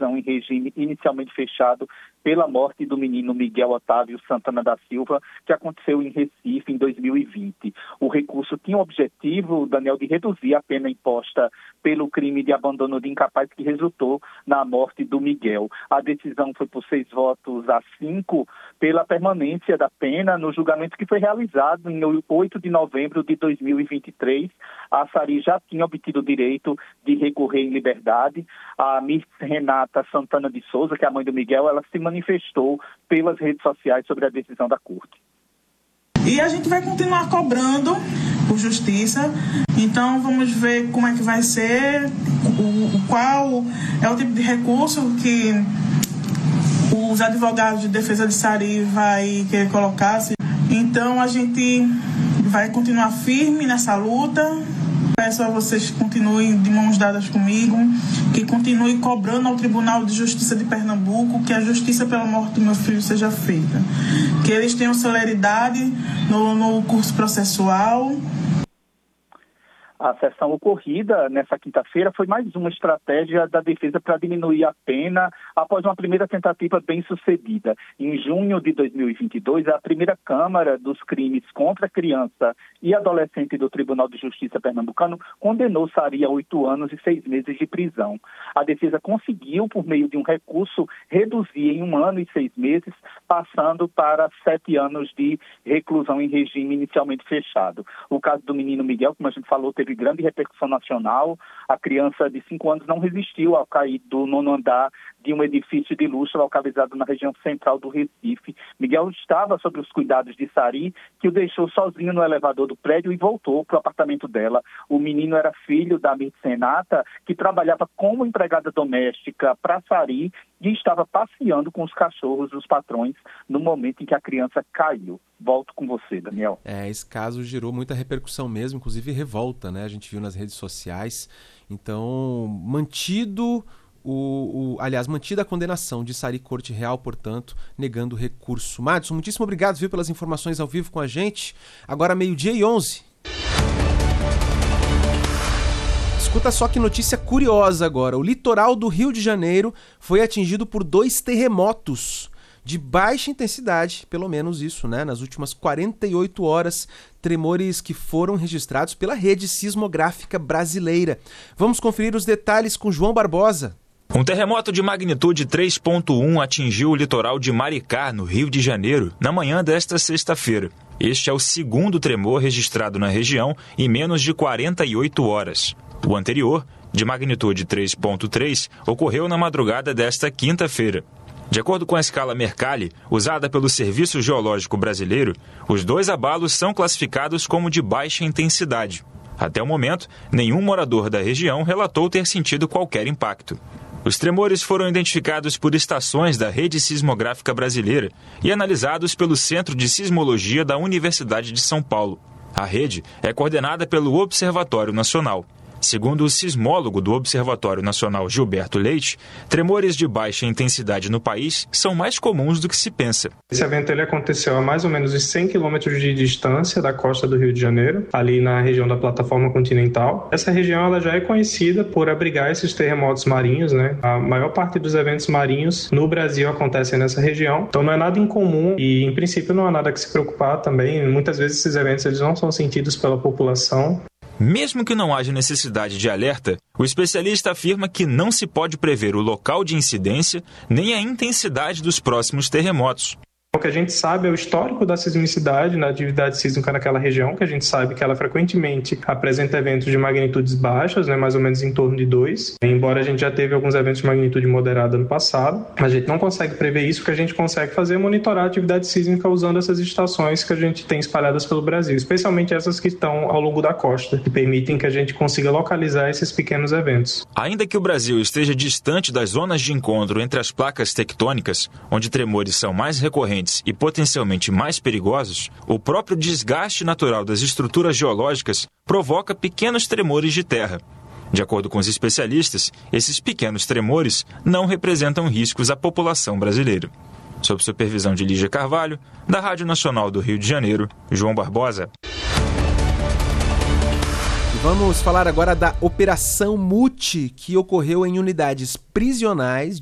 reclusão em regime inicialmente fechado pela morte do menino Miguel Otávio Santana da Silva, que aconteceu em Recife em 2020. O recurso tinha o objetivo, Daniel, de reduzir a pena imposta pelo crime de abandono de incapaz que resultou na morte do Miguel. A decisão foi por 6 votos a 5 pela permanência da pena no julgamento que foi realizado em 8 de novembro de 2023. A Sari já tinha obtido o direito de recorrer em liberdade. A Miss Renata Santana de Souza, que é a mãe do Miguel, ela se manifestou pelas redes sociais sobre a decisão da Corte. E a gente vai continuar cobrando por justiça, então vamos ver como é que vai ser, qual é o tipo de recurso que os advogados de defesa de Sari vai querer colocar. Então a gente vai continuar firme nessa luta. Peço a vocês que continuem de mãos dadas comigo, que continuem cobrando ao Tribunal de Justiça de Pernambuco que a justiça pela morte do meu filho seja feita. Que eles tenham celeridade no curso processual. A sessão ocorrida nessa quinta-feira foi mais uma estratégia da defesa para diminuir a pena após uma primeira tentativa bem-sucedida. Em junho de 2022, a primeira Câmara dos Crimes contra a Criança e Adolescente do Tribunal de Justiça pernambucano condenou Sari a 8 anos e 6 meses de prisão. A defesa conseguiu, por meio de um recurso, reduzir em 1 ano e 6 meses, passando para 7 anos de reclusão em regime inicialmente fechado. O caso do menino Miguel, como a gente falou, teve grande repercussão nacional. A criança de 5 anos não resistiu ao cair do 9º andar de um edifício de luxo localizado na região central do Recife. Miguel estava sob os cuidados de Sari, que o deixou sozinho no elevador do prédio e voltou para o apartamento dela. O menino era filho da Miss Renata, que trabalhava como empregada doméstica para Sari e estava passeando com os cachorros dos patrões no momento em que a criança caiu. Volto com você, Daniel. Esse caso gerou muita repercussão mesmo, inclusive revolta, né? A gente viu nas redes sociais. Então, mantida a condenação de Sari Corte Real, portanto, negando o recurso. Madison, muitíssimo obrigado, viu, pelas informações ao vivo com a gente. Agora 12:11. Escuta só que notícia curiosa agora. O litoral do Rio de Janeiro foi atingido por 2 terremotos de baixa intensidade, pelo menos isso, né? Nas últimas 48 horas, tremores que foram registrados pela Rede Sismográfica Brasileira. Vamos conferir os detalhes com João Barbosa. Um terremoto de magnitude 3.1 atingiu o litoral de Maricá, no Rio de Janeiro, na manhã desta sexta-feira. Este é o 2º tremor registrado na região em menos de 48 horas. O anterior, de magnitude 3.3, ocorreu na madrugada desta quinta-feira. De acordo com a escala Mercalli, usada pelo Serviço Geológico Brasileiro, os 2 abalos são classificados como de baixa intensidade. Até o momento, nenhum morador da região relatou ter sentido qualquer impacto. Os tremores foram identificados por estações da Rede Sismográfica Brasileira e analisados pelo Centro de Sismologia da Universidade de São Paulo. A rede é coordenada pelo Observatório Nacional. Segundo o sismólogo do Observatório Nacional Gilberto Leite, tremores de baixa intensidade no país são mais comuns do que se pensa. Esse evento ele aconteceu a mais ou menos 100 quilômetros de distância da costa do Rio de Janeiro, ali na região da plataforma continental. Essa região ela já é conhecida por abrigar esses terremotos marinhos, né? A maior parte dos eventos marinhos no Brasil acontecem nessa região, então não é nada incomum e, em princípio, não há nada que se preocupar também. Muitas vezes esses eventos eles não são sentidos pela população. Mesmo que não haja necessidade de alerta, o especialista afirma que não se pode prever o local de incidência nem a intensidade dos próximos terremotos. O que a gente sabe é o histórico da sismicidade na atividade sísmica naquela região, que a gente sabe que ela frequentemente apresenta eventos de magnitudes baixas, né, mais ou menos em torno de 2. Embora a gente já teve alguns eventos de magnitude moderada no passado, a gente não consegue prever isso. O que a gente consegue fazer é monitorar a atividade sísmica usando essas estações que a gente tem espalhadas pelo Brasil, especialmente essas que estão ao longo da costa, que permitem que a gente consiga localizar esses pequenos eventos. Ainda que o Brasil esteja distante das zonas de encontro entre as placas tectônicas, onde tremores são mais recorrentes e potencialmente mais perigosos, o próprio desgaste natural das estruturas geológicas provoca pequenos tremores de terra. De acordo com os especialistas, esses pequenos tremores não representam riscos à população brasileira. Sob supervisão de Lígia Carvalho, da Rádio Nacional do Rio de Janeiro, João Barbosa. Vamos falar agora da Operação Muti, que ocorreu em unidades prisionais